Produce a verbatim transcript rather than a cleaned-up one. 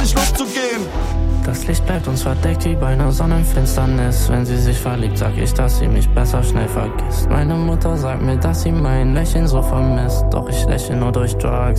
nicht Lust zu gehen. Das Licht bleibt uns verdeckt wie bei einer Sonnenfinsternis. Wenn sie sich verliebt, sag ich, dass sie mich besser schnell vergisst. Meine Mutter sagt mir, dass sie mein Lächeln so vermisst. Doch ich lächle nur durch Drugs.